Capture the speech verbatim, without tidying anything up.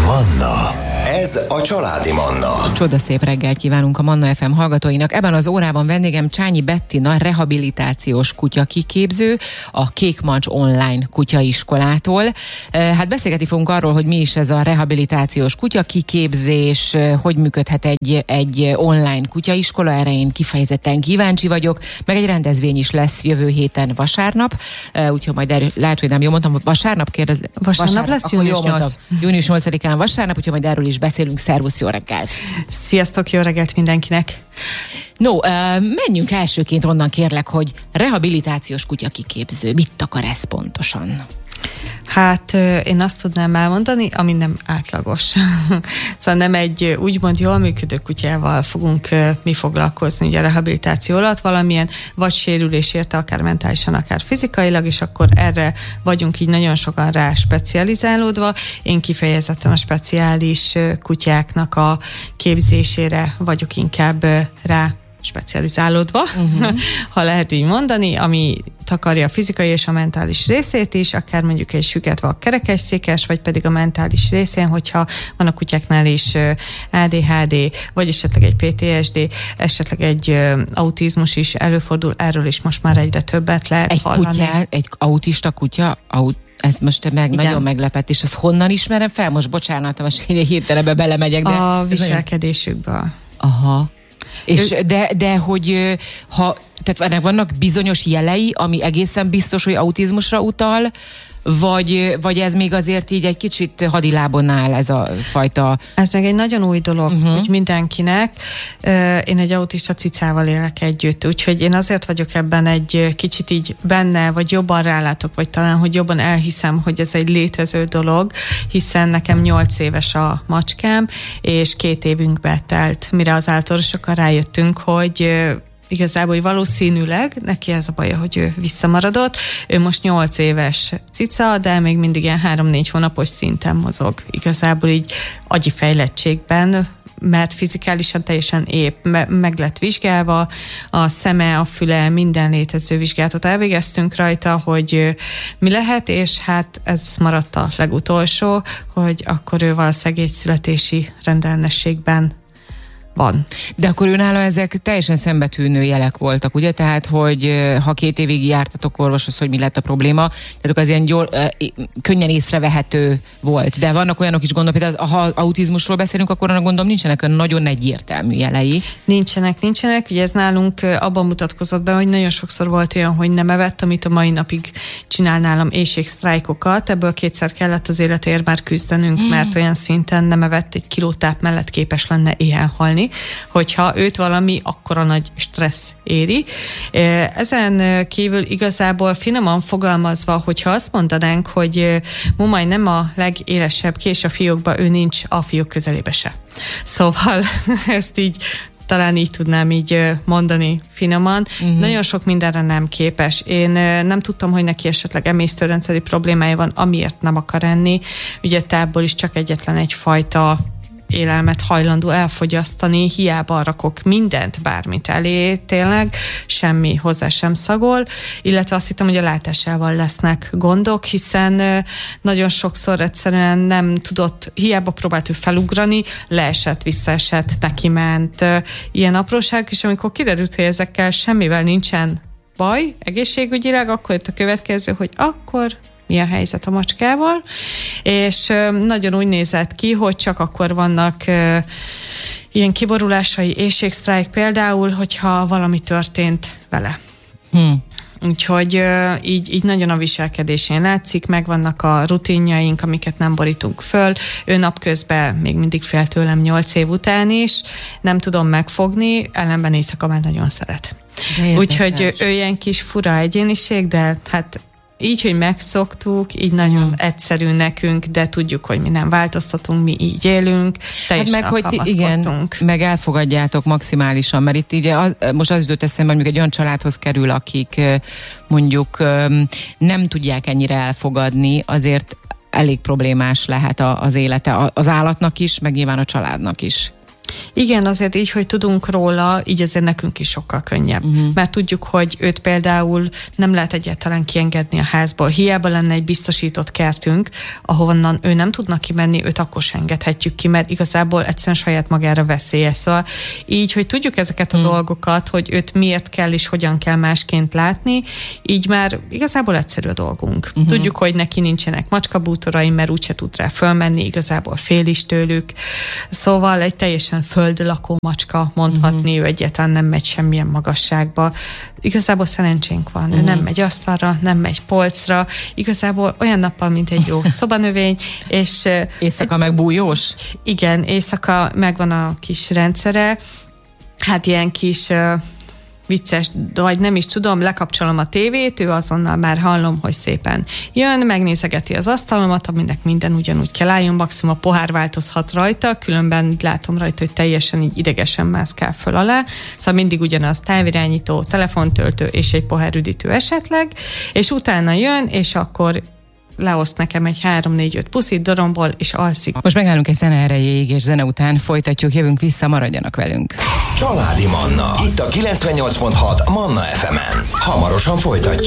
Manna. Ez a családi Manna. Csodaszép reggelt kívánunk a Manna ef em hallgatóinak. Ebben az órában vendégem Csányi Bettina, rehabilitációs kutyakiképző, a Kék Mancs online kutyaiskolától. Hát beszélgetni fogunk arról, hogy mi is ez a rehabilitációs kutyakiképzés, hogy működhet egy, egy online kutyaiskola, erre én kifejezetten kíváncsi vagyok, meg egy rendezvény is lesz jövő héten vasárnap, úgyhogy majd erről, lehet, hogy nem jól mondtam, vasárnap kérdez... Vasárnap, vasárnap lesz, június nyolcadikán. június nyolcadikán vasárnap, úgyhogy majd erről is beszélünk. Szervusz, jó reggelt! Sziasztok, jó reggelt mindenkinek! No, menjünk elsőként onnan, kérlek, hogy rehabilitációs kutyakiképző. Mit akar ez pontosan? Hát én azt tudnám elmondani, ami nem átlagos. Szóval nem egy úgymond jól működő kutyával fogunk mi foglalkozni ugye a rehabilitáció alatt, valamilyen vagy sérülés érte, akár mentálisan, akár fizikailag, és akkor erre vagyunk így nagyon sokan rá specializálódva. Én kifejezetten a speciális kutyáknak a képzésére vagyok inkább rá specializálódva, uh-huh. ha lehet így mondani, ami takarja a fizikai és a mentális részét is, akár mondjuk egy süket-vak kerekesszékes, vagy pedig a mentális részén, hogyha van a kutyáknál is á dé há dé, vagy esetleg egy pé té es dé, esetleg egy autizmus is előfordul, erről is most már egyre többet lehet egy hallani. Kutya, egy autista kutya, aut ez most meg Igen. nagyon meglepett, és azt honnan ismerem fel? Most bocsánat, most hirtelenbe belemegyek, de... A viselkedésükből. Nagyon... Aha. És de, de hogy ha, tehát ennek vannak bizonyos jelei, ami egészen biztos, hogy autizmusra utal, vagy, vagy ez még azért így egy kicsit hadilábon áll ez a fajta... Ez meg egy nagyon új dolog, uh-huh. hogy mindenkinek. Én egy autista cicával élek együtt, úgyhogy én azért vagyok ebben egy kicsit így benne, vagy jobban rálátok, vagy talán, hogy jobban elhiszem, hogy ez egy létező dolog, hiszen nekem nyolc éves a macskám, és két évünkbe telt, mire az általánosokkal rájöttünk, hogy igazából valószínűleg neki ez a baja, hogy ő visszamaradott. Ő most nyolc éves cica, de még mindig ilyen három-négy hónapos szinten mozog. Igazából így agyi fejlettségben, mert fizikálisan teljesen épp, me- meg lett vizsgálva, a szeme, a füle, minden létező vizsgálatot elvégeztünk rajta, hogy mi lehet, és hát ez maradt a legutolsó, hogy akkor ő valószínűleg egy születési rendellenességben van. De akkor őnála ezek teljesen szembetűnő jelek voltak, ugye? Tehát, hogy ha két évig jártatok orvoshoz, hogy mi lett a probléma, tehát az ilyen gyors, könnyen észrevehető volt. De vannak olyanok is, gondolom, például ha autizmusról beszélünk, akkor annak gondolom nincsenek olyan nagyon egyértelmű jelei. Nincsenek, nincsenek. Ugye ez nálunk abban mutatkozott be, hogy nagyon sokszor volt olyan, hogy nem evett, amit a mai napig csinál nálam éhségsztrájkokat. Ebből kétszer kellett az életéért már küzdenünk, hmm. mert olyan szinten nem evett, egy kilótáp mellett képes lenne éhen halni, hogyha őt valami akkora nagy stressz éri. Ezen kívül igazából finoman fogalmazva, hogyha azt mondanánk, hogy Mumaj nem a legélesebb kés a fiókba, ő nincs a fiók közelébe se. Szóval ezt így talán így tudnám így mondani finoman. Uh-huh. Nagyon sok mindenre nem képes. Én nem tudtam, hogy neki esetleg emésztőrendszeri problémája van, amiért nem akar enni. Ugye tából is csak egyetlen egyfajta élelmet hajlandó elfogyasztani, hiába rakok mindent, bármit elé, tényleg, semmi hozzá sem szagol, illetve azt hittem, hogy a látásával lesznek gondok, hiszen nagyon sokszor egyszerűen nem tudott, hiába próbált ő felugrani, leesett, visszaesett, neki ment, ilyen apróság, és amikor kiderült, hogy ezekkel semmivel nincsen baj egészségügyileg, akkor jött a következő, hogy akkor mi a helyzet a macskával, és nagyon úgy nézett ki, hogy csak akkor vannak uh, ilyen kiborulásai, éhségsztrájk például, hogyha valami történt vele. Hmm. Úgyhogy uh, így, így nagyon a viselkedésén látszik, megvannak a rutinjaink, amiket nem borítunk föl. Ő napközben még mindig fél tőlem nyolc év után is, nem tudom megfogni, ellenben éjszaka már nagyon szeret. Úgyhogy ő ilyen kis fura egyéniség, de hát így, hogy megszoktuk, így nagyon hmm. egyszerű nekünk, de tudjuk, hogy mi nem változtatunk, mi így élünk, teljesen hát meg, hogy igen, meg elfogadjátok maximálisan, mert itt ugye az, most az jutott eszembe, hogy egy olyan családhoz kerül, akik mondjuk nem tudják ennyire elfogadni, azért elég problémás lehet az élete az állatnak is, meg nyilván a családnak is. Igen, azért így, hogy tudunk róla, így azért nekünk is sokkal könnyebb. Uh-huh. Mert tudjuk, hogy őt például nem lehet egyáltalán kiengedni a házból. Hiába lenne egy biztosított kertünk, ahonnan ő nem tudna kimenni, őt akkor sem engedhetjük ki, mert igazából egyszerűen saját magára veszélyes. Szóval így, hogy tudjuk ezeket a uh-huh. dolgokat, hogy őt miért kell és hogyan kell másként látni, így már igazából egyszerű a dolgunk. Uh-huh. Tudjuk, hogy neki nincsenek macskabútorai, mert úgyse tud rá fölmenni, igazából fél is tőlük. Szóval egy teljesen földlakó macska, mondhatni, uh-huh. ő egyáltalán nem megy semmilyen magasságba. Igazából szerencsénk van. Uh-huh. Ő nem megy asztalra, nem megy polcra. Igazából olyan nappal, mint egy jó szobanövény, és... Éjszaka meg bújós? Igen, éjszaka megvan a kis rendszere. Hát ilyen kis... vicces, vagy nem is tudom, lekapcsolom a tévét, ő azonnal már hallom, hogy szépen jön, megnézegeti az asztalomat, aminek minden ugyanúgy kell álljon, maximum a pohár változhat rajta, különben látom rajta, hogy teljesen így idegesen mászkál föl alá, szóval mindig ugyanaz, távirányító, telefontöltő és egy pohár üdítő esetleg, és utána jön, és akkor leoszt nekem egy három-négy-öt puszit doromból, és alszik. Most megállunk egy zene erejéig, és zene után folytatjuk, jövünk vissza, maradjanak velünk. Családi Manna. Itt a kilencvennyolc pont hat Manna ef emen. Hamarosan folytatjuk.